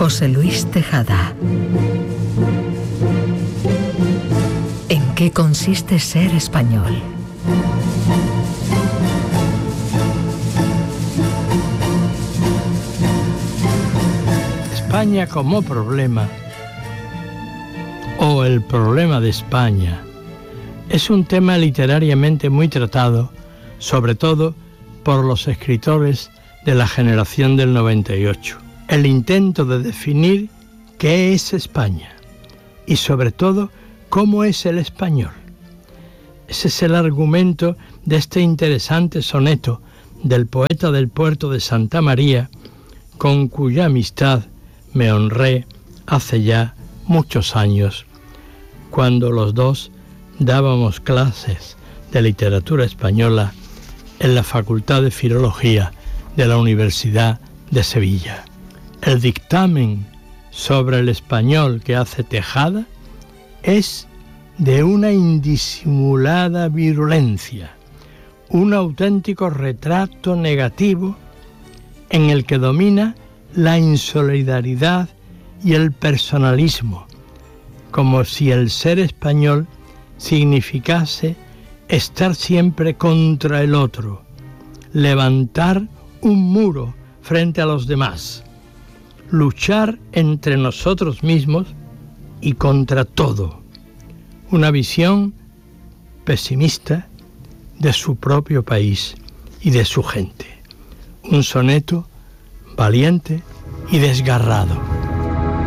José Luis Tejada. ¿En qué consiste ser español? España como problema, o el problema de España, es un tema literariamente muy tratado, sobre todo por los escritores de la generación del 98. El intento de definir qué es España y sobre todo cómo es el español. Ese es el argumento de este interesante soneto del poeta del puerto de Santa María, con cuya amistad me honré hace ya muchos años, cuando los dos dábamos clases de literatura española en la Facultad de Filología de la Universidad de Sevilla. El dictamen sobre el español que hace Tejada es de una indisimulada virulencia, un auténtico retrato negativo en el que domina la insolidaridad y el personalismo, como si el ser español significase estar siempre contra el otro, levantar un muro frente a los demás, luchar entre nosotros mismos y contra todo. Una visión pesimista de su propio país y de su gente. Un soneto valiente y desgarrado.